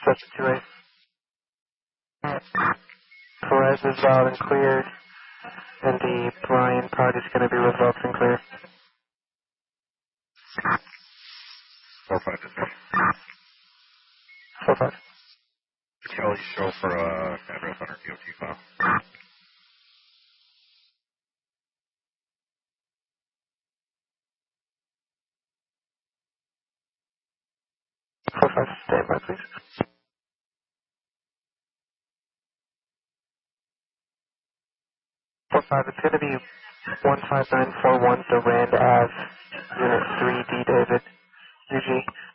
728. Perez is out and cleared, and the Brian part is going to be revoked and cleared. 45 dispatch. 45. Kelly, show for address on our DOT file. 45, stand by, please. 45, it's going to be 15941 Durand Ave, Unit 3D, David, UG.